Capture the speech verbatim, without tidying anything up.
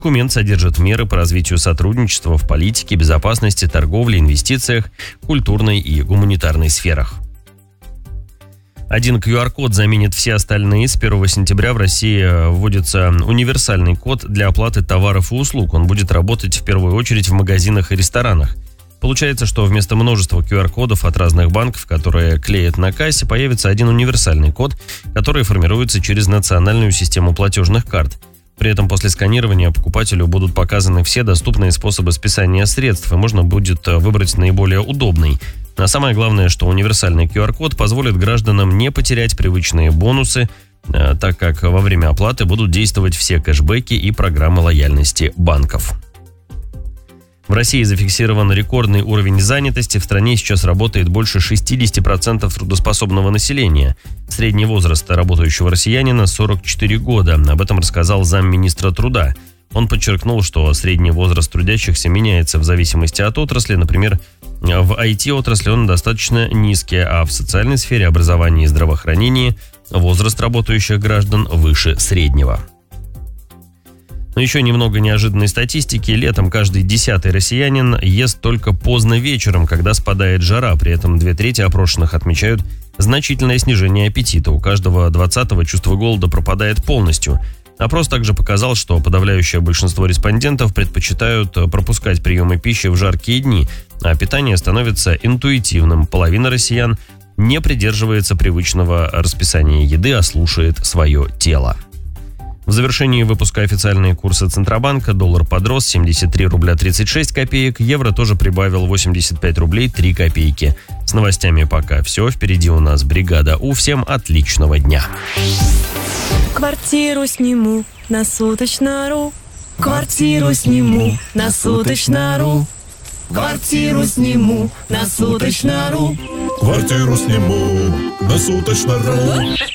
Документ содержит меры по развитию сотрудничества в политике, безопасности, торговле, инвестициях, культурной и гуманитарной сферах. Один ку ар код заменит все остальные. С первого сентября в России вводится универсальный код для оплаты товаров и услуг. Он будет работать в первую очередь в магазинах и ресторанах. Получается, что вместо множества ку ар кодов от разных банков, которые клеят на кассе, появится один универсальный код, который формируется через национальную систему платежных карт. При этом после сканирования покупателю будут показаны все доступные способы списания средств, и можно будет выбрать наиболее удобный. А самое главное, что универсальный ку ар код позволит гражданам не потерять привычные бонусы, так как во время оплаты будут действовать все кэшбэки и программы лояльности банков. В России зафиксирован рекордный уровень занятости. В стране сейчас работает больше шестьдесят процентов трудоспособного населения. Средний возраст работающего россиянина – сорок четыре года. Об этом рассказал замминистра труда. Он подчеркнул, что средний возраст трудящихся меняется в зависимости от отрасли. Например, в ай ти-отрасли он достаточно низкий, а в социальной сфере, образования и здравоохранения возраст работающих граждан выше среднего. Но еще немного неожиданной статистики. Летом каждый десятый россиянин ест только поздно вечером, когда спадает жара. При этом две трети опрошенных отмечают значительное снижение аппетита. У каждого двадцатого чувство голода пропадает полностью. Опрос также показал, что подавляющее большинство респондентов предпочитают пропускать приемы пищи в жаркие дни, а питание становится интуитивным. Половина россиян не придерживается привычного расписания еды, а слушает свое тело. В завершении выпуска официальные курсы Центробанка. Доллар подрос семьдесят три рубля тридцать шесть копеек, евро тоже прибавил восемьдесят пять рублей три копейки. С новостями пока все. Впереди у нас бригада У. Всем отличного дня. Квартиру сниму на суточно.ру. Квартиру сниму на суточно.ру. Квартиру сниму на суточно.ру. Квартиру сниму на суточно.ру.